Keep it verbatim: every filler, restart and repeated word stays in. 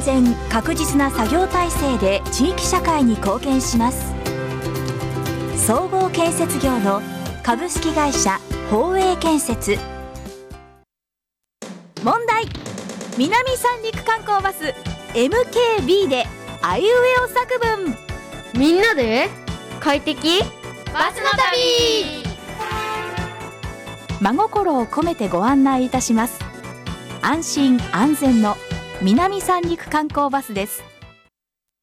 全確実な作業体制で地域社会に貢献します。総合建設業の株式会社宝永建設。問題。南三陸観光バス エムケービー であいうえお作文。 みんなで快適バスの旅。 真心を込めてご案内いたします。安心安全の南三陸観光バスです。